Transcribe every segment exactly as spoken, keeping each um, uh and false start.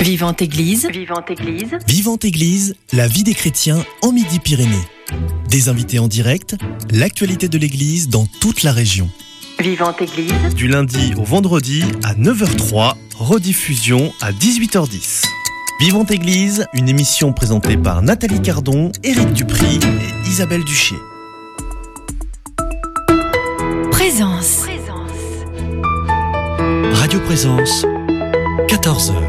Vivante Église, Vivante Église, Vivante Église, la vie des chrétiens en Midi-Pyrénées. Des invités en direct, l'actualité de l'Église dans toute la région. Vivante Église, du lundi au vendredi à neuf heures trois, rediffusion à dix-huit heures dix. Vivante Église, une émission présentée par Nathalie Cardon, Éric Dupry et Isabelle Duché. Présence. Radio Présence, quatorze heures.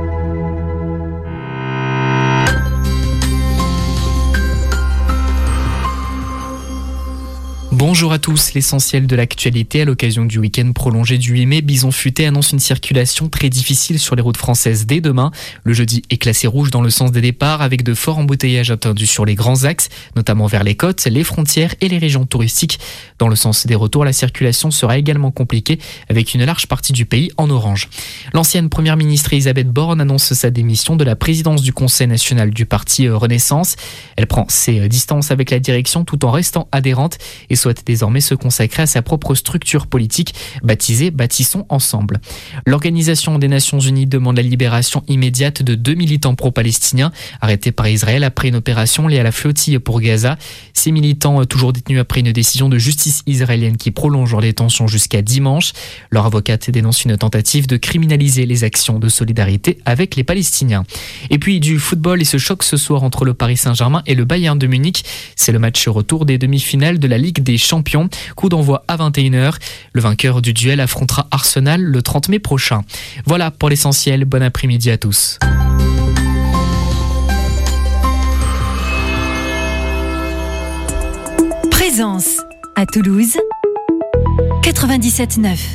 Bonjour à tous, l'essentiel de l'actualité à l'occasion du week-end prolongé du huit mai. Bison Futé annonce une circulation très difficile sur les routes françaises dès demain. Le jeudi est classé rouge dans le sens des départs avec de forts embouteillages attendus sur les grands axes, notamment vers les côtes, les frontières et les régions touristiques. Dans le sens des retours, la circulation sera également compliquée avec une large partie du pays en orange. L'ancienne première ministre Elisabeth Borne annonce sa démission de la présidence du Conseil national du parti Renaissance. Elle prend ses distances avec la direction tout en restant adhérente et souhaite désormais se consacrer à sa propre structure politique baptisée Bâtissons Ensemble. L'Organisation des Nations Unies demande la libération immédiate de deux militants pro-palestiniens arrêtés par Israël après une opération liée à la flottille pour Gaza. Ces militants, toujours détenus après une décision de justice israélienne qui prolonge leur détention jusqu'à dimanche. Leur avocate dénonce une tentative de criminaliser les actions de solidarité avec les Palestiniens. Et puis du football et ce choc ce soir entre le Paris Saint-Germain et le Bayern de Munich. C'est le match retour des demi-finales de la Ligue des Champions. Coup d'envoi à vingt et une heures. Le vainqueur du duel affrontera Arsenal le trente mai prochain. Voilà pour l'essentiel. Bon après-midi à tous. Présence à Toulouse, quatre-vingt-dix-sept neuf.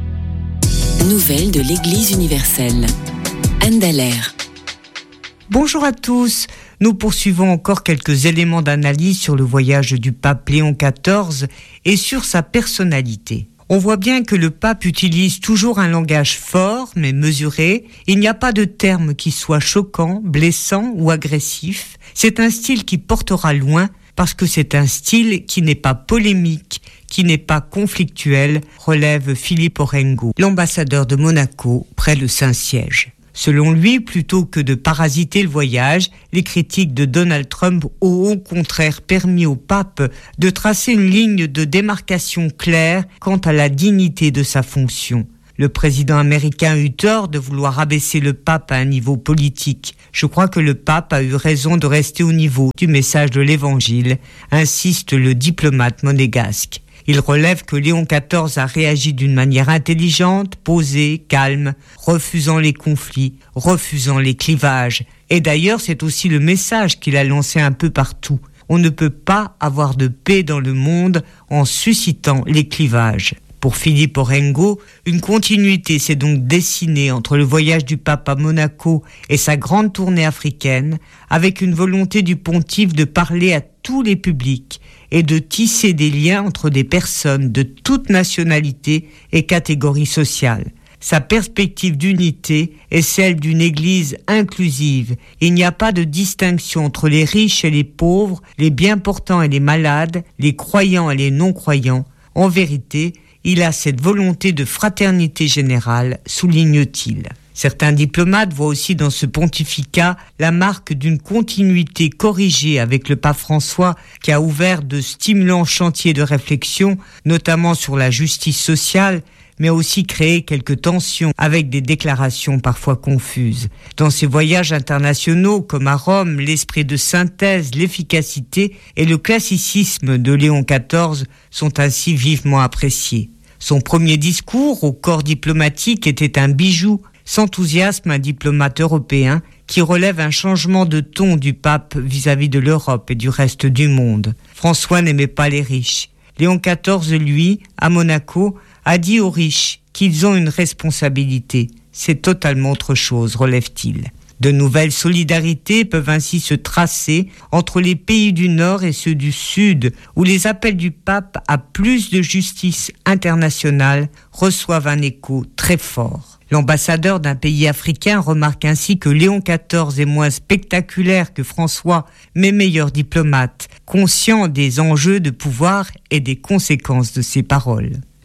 Nouvelles de l'Église universelle. Anne Dallaire. Bonjour à tous. Nous poursuivons encore quelques éléments d'analyse sur le voyage du pape Léon quatorze et sur sa personnalité. On voit bien que le pape utilise toujours un langage fort mais mesuré. Il n'y a pas de terme qui soit choquant, blessant ou agressif. C'est un style qui portera loin parce que c'est un style qui n'est pas polémique, qui n'est pas conflictuel, relève Philippe Orengo, l'ambassadeur de Monaco près le Saint-Siège. Selon lui, plutôt que de parasiter le voyage, les critiques de Donald Trump ont au contraire permis au pape de tracer une ligne de démarcation claire quant à la dignité de sa fonction. Le président américain a eu tort de vouloir abaisser le pape à un niveau politique. Je crois que le pape a eu raison de rester au niveau du message de l'Évangile, insiste le diplomate monégasque. Il relève que Léon quatorze a réagi d'une manière intelligente, posée, calme, refusant les conflits, refusant les clivages. Et d'ailleurs, c'est aussi le message qu'il a lancé un peu partout. On ne peut pas avoir de paix dans le monde en suscitant les clivages. Pour Philippe Orengo, une continuité s'est donc dessinée entre le voyage du pape à Monaco et sa grande tournée africaine, avec une volonté du pontife de parler à tous les publics et de tisser des liens entre des personnes de toute nationalité et catégorie sociale. Sa perspective d'unité est celle d'une église inclusive. Il n'y a pas de distinction entre les riches et les pauvres, les bien portants et les malades, les croyants et les non-croyants. En vérité, il a cette volonté de fraternité générale, souligne-t-il. Certains diplomates voient aussi dans ce pontificat la marque d'une continuité corrigée avec le pape François qui a ouvert de stimulants chantiers de réflexion, notamment sur la justice sociale, mais aussi créé quelques tensions avec des déclarations parfois confuses. Dans ses voyages internationaux, comme à Rome, l'esprit de synthèse, l'efficacité et le classicisme de Léon quatorze sont ainsi vivement appréciés. Son premier discours au corps diplomatique était un bijou, s'enthousiasme un diplomate européen qui relève un changement de ton du pape vis-à-vis de l'Europe et du reste du monde. François n'aimait pas les riches. Léon quatorze, lui, à Monaco, a dit aux riches qu'ils ont une responsabilité. C'est totalement autre chose, relève-t-il. De nouvelles solidarités peuvent ainsi se tracer entre les pays du Nord et ceux du Sud, où les appels du pape à plus de justice internationale reçoivent un écho très fort. L'ambassadeur d'un pays africain remarque ainsi que Léon quatorze est moins spectaculaire que François, mais meilleur diplomate, conscient des enjeux de pouvoir et des conséquences de ses paroles.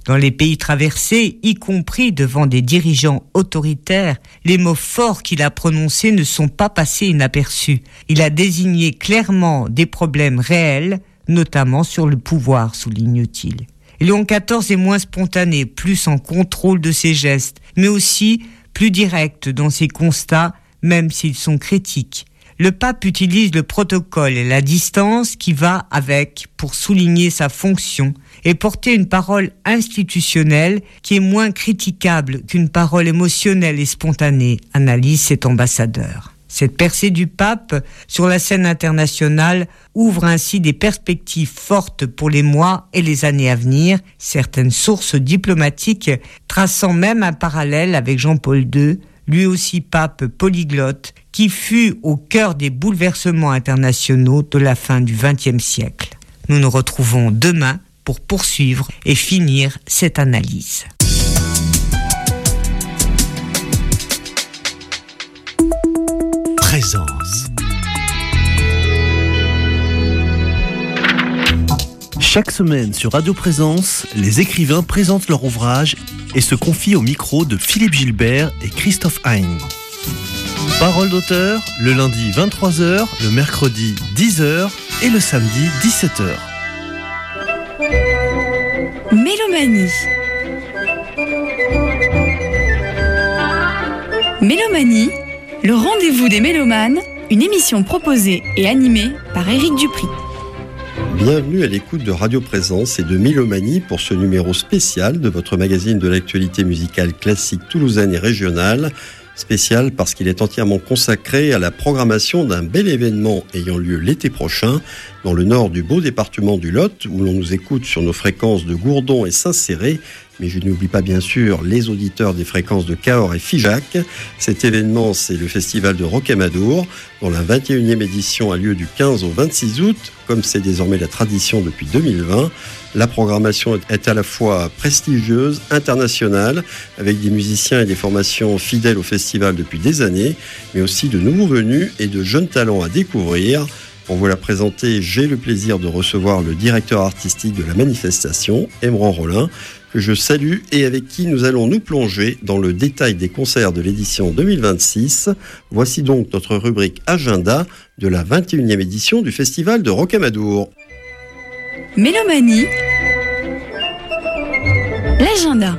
Dans les pays traversés, y compris devant des dirigeants autoritaires, les mots forts qu'il a prononcés ne sont pas passés inaperçus. Il a désigné clairement des problèmes réels, notamment sur le pouvoir, souligne-t-il. Léon quatorze est moins spontané, plus en contrôle de ses gestes, mais aussi plus direct dans ses constats, même s'ils sont critiques. Le pape utilise le protocole et la distance qui va avec pour souligner sa fonction et porter une parole institutionnelle qui est moins critiquable qu'une parole émotionnelle et spontanée, analyse cet ambassadeur. Cette percée du pape sur la scène internationale ouvre ainsi des perspectives fortes pour les mois et les années à venir, certaines sources diplomatiques traçant même un parallèle avec Jean-Paul deux, lui aussi pape polyglotte, qui fut au cœur des bouleversements internationaux de la fin du vingtième siècle. Nous nous retrouvons demain pour poursuivre et finir cette analyse. Présence. Chaque semaine sur Radio Présence, les écrivains présentent leur ouvrage et se confient au micro de Philippe Gilbert et Christophe Hein. Parole d'auteur, le lundi vingt-trois heures, le mercredi dix heures et le samedi dix-sept heures. Mélomanie. Mélomanie, le rendez-vous des mélomanes, une émission proposée et animée par Éric Dupri. Bienvenue à l'écoute de Radio Présence et de Mélomanie pour ce numéro spécial de votre magazine de l'actualité musicale classique toulousaine et régionale. Spécial parce qu'il est entièrement consacré à la programmation d'un bel événement ayant lieu l'été prochain dans le nord du beau département du Lot, où l'on nous écoute sur nos fréquences de Gourdon et Saint-Céré, mais je n'oublie pas bien sûr les auditeurs des fréquences de Cahors et Figeac. Cet événement, c'est le festival de Rocamadour, dont la vingt et unième édition a lieu du quinze au vingt-six août, comme c'est désormais la tradition depuis deux mille vingt. La programmation est à la fois prestigieuse, internationale, avec des musiciens et des formations fidèles au festival depuis des années, mais aussi de nouveaux venus et de jeunes talents à découvrir. Pour vous la présenter, j'ai le plaisir de recevoir le directeur artistique de la manifestation, Emran Rollin, que je salue et avec qui nous allons nous plonger dans le détail des concerts de l'édition deux mille vingt-six. Voici donc notre rubrique Agenda de la vingt et unième édition du Festival de Rocamadour. Mélomanie, l'agenda.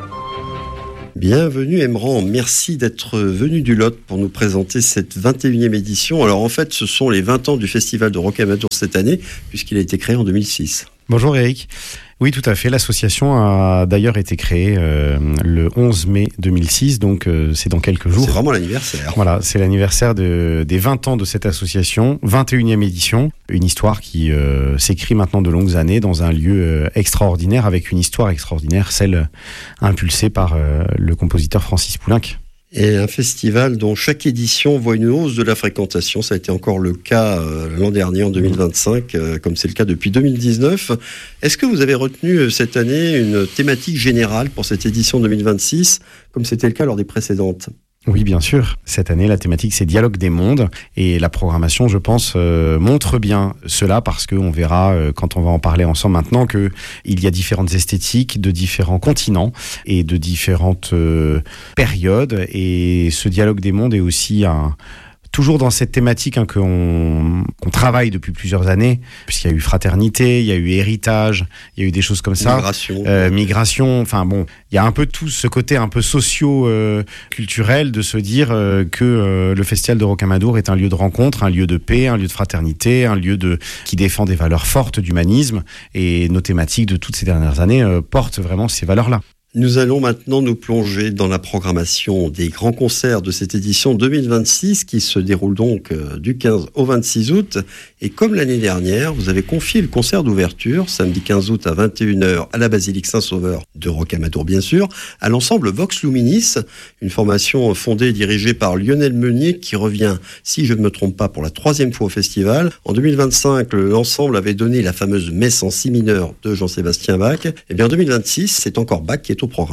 Bienvenue Emran, merci d'être venu du Lot pour nous présenter cette vingt et unième édition. Alors en fait, ce sont les vingt ans du Festival de Rocamadour cette année, puisqu'il a été créé en deux mille six. Bonjour Eric. Oui, tout à fait. L'association a d'ailleurs été créée euh, le onze mai deux mille six, donc euh, c'est dans quelques jours. C'est vraiment l'anniversaire. Voilà, c'est l'anniversaire de, des vingt ans de cette association, vingt et unième édition. Une histoire qui euh, s'écrit maintenant de longues années dans un lieu euh, extraordinaire, avec une histoire extraordinaire, celle impulsée par euh, le compositeur Francis Poulenc. Et un festival dont chaque édition voit une hausse de la fréquentation. Ça a été encore le cas euh, l'an dernier, en deux mille vingt-cinq, euh, comme c'est le cas depuis deux mille dix-neuf. Est-ce que vous avez retenu euh, cette année une thématique générale pour cette édition deux mille vingt-six, comme c'était le cas lors des précédentes ? Oui, bien sûr. Cette année, la thématique, c'est Dialogue des mondes. Et la programmation, je pense, euh, montre bien cela, parce qu'on verra, euh, quand on va en parler ensemble maintenant, qu'il y a différentes esthétiques de différents continents et de différentes euh, périodes. Et ce Dialogue des mondes est aussi un... toujours dans cette thématique hein, qu'on, qu'on travaille depuis plusieurs années, puisqu'il y a eu fraternité, il y a eu héritage, il y a eu des choses comme ça. Migration. Euh, migration, enfin bon, il y a un peu tout ce côté un peu socio-culturel euh, de se dire euh, que euh, le Festival de Rocamadour est un lieu de rencontre, un lieu de paix, un lieu de fraternité, un lieu de qui défend des valeurs fortes d'humanisme, et nos thématiques de toutes ces dernières années euh, portent vraiment ces valeurs-là. Nous allons maintenant nous plonger dans la programmation des grands concerts de cette édition deux mille vingt-six qui se déroule donc du quinze au vingt-six août. Et comme l'année dernière, vous avez confié le concert d'ouverture, samedi quinze août à vingt et une heures à la basilique Saint-Sauveur de Rocamadour bien sûr, à l'ensemble Vox Luminis, une formation fondée et dirigée par Lionel Meunier qui revient, si je ne me trompe pas, pour la troisième fois au festival. En deux mille vingt-cinq, l'ensemble avait donné la fameuse messe en si mineur de Jean-Sébastien Bach. Et bien en deux mille vingt-six, c'est encore Bach qui est au programme.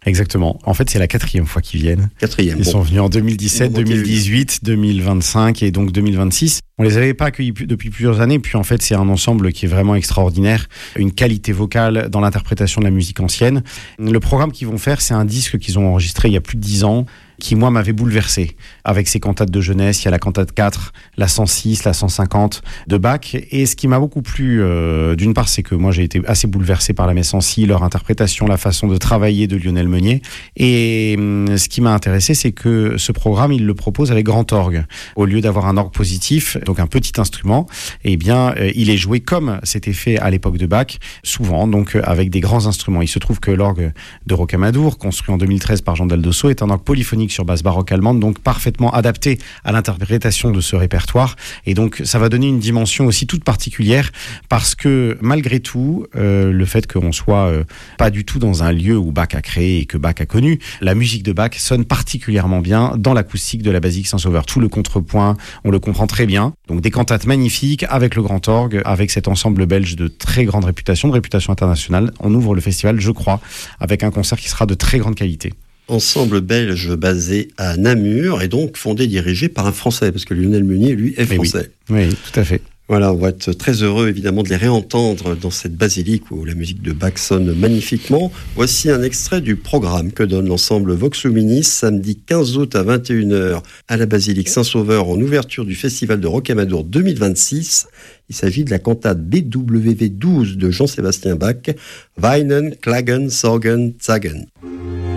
Exactement. En fait, c'est la quatrième fois qu'ils viennent. Quatrième. Ils bon. sont venus en deux mille dix-sept, deux mille dix-huit, deux mille vingt-cinq et donc deux mille vingt-six. On les avait pas accueillis depuis plusieurs années, puis en fait, c'est un ensemble qui est vraiment extraordinaire. Une qualité vocale dans l'interprétation de la musique ancienne. Le programme qu'ils vont faire, c'est un disque qu'ils ont enregistré il y a plus de dix ans, qui, moi, m'avait bouleversé. Avec ses cantates de jeunesse, il y a la cantate quatre, la cent six, la cent cinquante de Bach. Et ce qui m'a beaucoup plu, euh, d'une part, c'est que moi, j'ai été assez bouleversé par la messe en si, leur interprétation, la façon de travailler de Lionel Meunier. Et euh, ce qui m'a intéressé, c'est que ce programme, il le propose avec grand orgue. Au lieu d'avoir un orgue positif, donc un petit instrument, eh bien, euh, il est joué comme c'était fait à l'époque de Bach, souvent, donc euh, avec des grands instruments. Il se trouve que l'orgue de Rocamadour, construit en deux mille treize par Jean Daldosso, est un orgue polyphonique sur base baroque allemande, donc parfaitement adapté à l'interprétation de ce répertoire. Et donc, ça va donner une dimension aussi toute particulière, parce que malgré tout, euh, le fait qu'on soit euh, pas du tout dans un lieu où Bach a créé et que Bach a connu, la musique de Bach sonne particulièrement bien dans l'acoustique de la basilique Saint-Sauveur. Tout le contrepoint, on le comprend très bien. Donc, des cantates magnifiques avec le grand orgue, avec cet ensemble belge de très grande réputation, de réputation internationale. On ouvre le festival, je crois, avec un concert qui sera de très grande qualité. Ensemble belge basé à Namur et donc fondé, dirigé par un Français, parce que Lionel Meunier, lui, est français. Oui, oui, tout à fait. Voilà, on va être très heureux évidemment de les réentendre dans cette basilique où la musique de Bach sonne magnifiquement. Voici un extrait du programme que donne l'ensemble Vox Luminis samedi quinze août à vingt et une heures à la basilique Saint-Sauveur en ouverture du festival de Rocamadour deux mille vingt-six. Il s'agit de la cantate B W V douze de Jean-Sébastien Bach, Weinen, Klagen, Sorgen, Zagen.